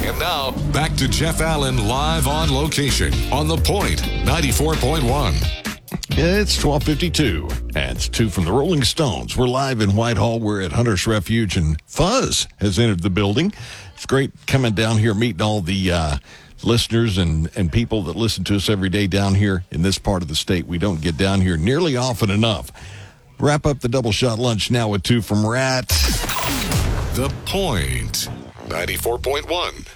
And now, back to Jeff Allen live on location on The Point, 94.1. It's 12:52, and it's 2 from the Rolling Stones. We're live in Whitehall. We're at Hunter's Refuge, and Fuzz has entered the building. It's great coming down here, meeting all the listeners and people that listen to us every day down here in this part of the state. We don't get down here nearly often enough. Wrap up the double shot lunch now with 2 from Rat. The Point, 94.1.